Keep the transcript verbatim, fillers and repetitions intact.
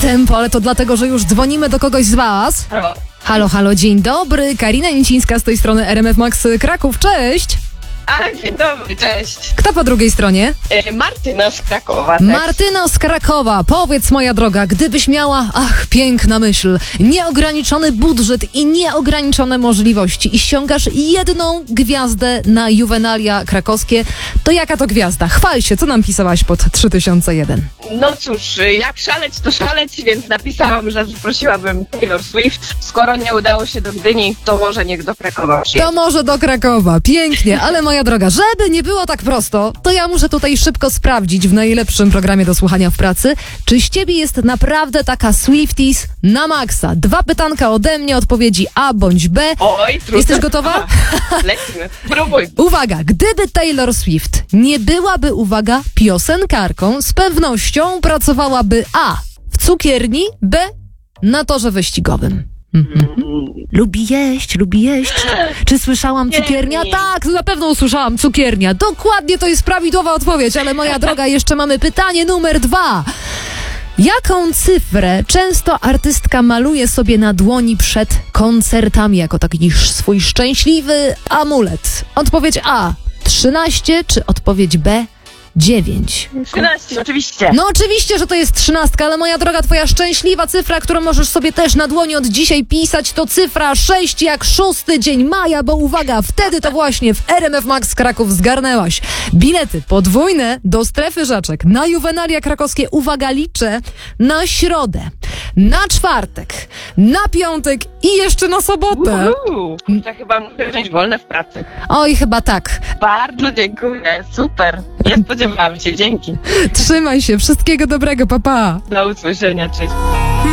tempo, ale to dlatego, że już dzwonimy do kogoś z was. Halo. Halo, halo, dzień dobry. Karina Nicińska z tej strony R M F Max Kraków, cześć. A, dzień dobry, cześć. Kto po drugiej stronie? E, Martyna z Krakowa. Tak? Martyna z Krakowa. Powiedz, moja droga, gdybyś miała, ach, piękna myśl, nieograniczony budżet i nieograniczone możliwości i ściągasz jedną gwiazdę na juwenalia krakowskie, to jaka to gwiazda? Chwal się, co nam pisałaś pod trzy tysiące jeden? No cóż, jak szaleć, to szaleć, więc napisałam, że zaprosiłabym Taylor Swift. Skoro nie udało się do Gdyni, to może niech do Krakowa przyjedzie. To może do Krakowa. Pięknie, ale moja droga, żeby nie było tak prosto, to ja muszę tutaj szybko sprawdzić w najlepszym programie do słuchania w pracy, czy z ciebie jest naprawdę taka Swifties na maksa. Dwa pytanka ode mnie, odpowiedzi A bądź B. Oj, trudno. Jesteś gotowa? Lecimy, spróbuj. Uwaga, gdyby Taylor Swift nie byłaby, uwaga, piosenkarką, z pewnością pracowałaby A w cukierni, B na torze wyścigowym. Mhm. Lubi jeść, lubi jeść. Czy słyszałam cukiernia? Nie. Tak, na pewno usłyszałam cukiernia. Dokładnie to jest prawidłowa odpowiedź, ale moja droga, jeszcze mamy pytanie numer dwa. Jaką cyfrę często artystka maluje sobie na dłoni przed koncertami jako taki swój szczęśliwy amulet? Odpowiedź A trzynaście, czy odpowiedź B dziewięć? trzynaście, oczywiście. No oczywiście, że to jest trzynastka, ale moja droga, twoja szczęśliwa cyfra, którą możesz sobie też na dłoni od dzisiaj pisać, to cyfra sześć jak szósty dzień maja, bo uwaga, wtedy to właśnie w R M F Max Kraków zgarnęłaś bilety podwójne do strefy rzeczek na juwenalia krakowskie, uwaga, liczę, na środę, na czwartek, na piątek i jeszcze na sobotę. Uhu, to chyba muszę wziąć wolne w pracy. Oj, chyba tak. Bardzo dziękuję, super. Nie spodziewałam się, dzięki. Trzymaj się, wszystkiego dobrego, pa pa. Do usłyszenia, cześć.